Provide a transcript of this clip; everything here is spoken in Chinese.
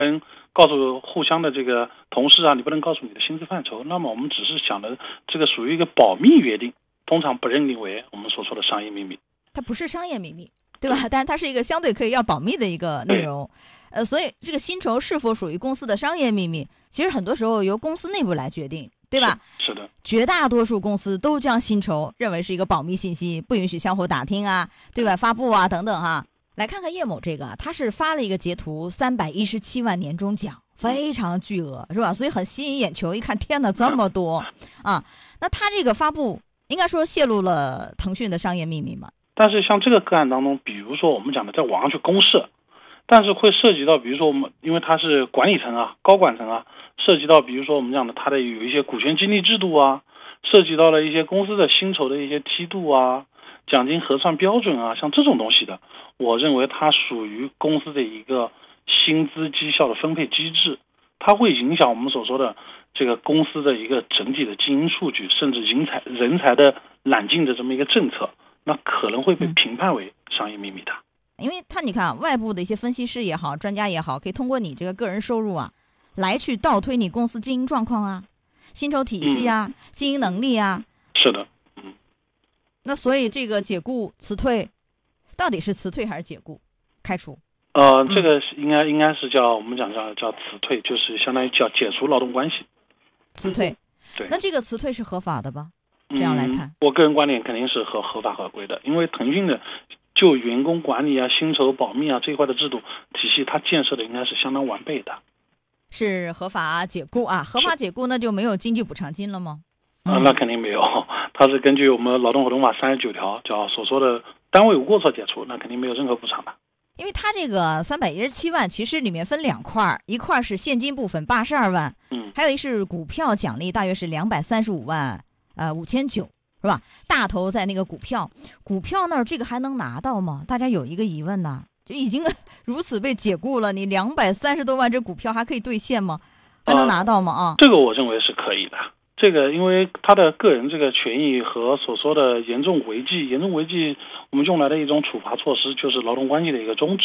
告诉互相的这个同事啊，你不能告诉你的薪资范畴。那么我们只是想的这个属于一个保密约定，通常不认定为我们所说的商业秘密。 它不是商业秘密，对吧？但它是一个相对可以要保密的一个内容。所以这个薪酬是否属于公司的商业秘密，其实很多时候由公司内部来决定，对吧？ 是的， 绝大多数公司都将薪酬认为是一个保密信息，不允许相互打听啊，对外发布啊等等哈。来看看叶某这个，他是发了一个截图，317万年终奖，非常巨额，是吧？所以很吸引眼球，一看天哪，这么多啊！那他这个发布应该说泄露了腾讯的商业秘密吗？ 但是像这个个案当中，比如说我们讲的在网上去公示，但是会涉及到，比如说我们因为他是管理层啊、高管层啊，涉及到比如说我们讲的他的有一些股权激励制度啊，涉及到了一些公司的薪酬的一些梯度啊、奖金核算标准啊，像这种东西的，我认为它属于公司的一个薪资绩效的分配机制，它会影响我们所说的这个公司的一个整体的经营数据，甚至人才的揽进的这么一个政策，那可能会被评判为商业秘密的。 因为你看外部的一些分析师也好，专家也好，可以通过你这个个人收入啊，来去倒推你公司经营状况啊、薪酬体系啊、经营能力啊。 是的， 那所以这个解雇辞退，到底是辞退还是解雇、开除？ 这个应该是叫我们讲叫辞退，就是相当于叫解除劳动关系。 辞退， 对。 那这个辞退是合法的吧？这样来看， 我个人观点肯定是合法合规的，因为腾讯的就员工管理啊、薪酬保密啊这一块的制度体系，它建设的应该是相当完备的。 是合法解雇啊，合法解雇那就没有经济补偿金了吗？ 那肯定没有，它是根据我们劳动合同法39条叫所说的单位无过错解除，那肯定没有任何补偿的。 因为它这个317万其实里面分2块，一块是现金部分82万，还有一是股票奖励，大约是235万5900，是吧？大头在那个股票那儿，这个还能拿到吗？大家有一个疑问呢，就已经如此被解雇了，你230多万这股票还可以兑现吗？还能拿到吗？ 这个我认为是可以的。这个因为他的个人这个权益和所说的严重违纪，我们用来的一种处罚措施就是劳动关系的一个终止。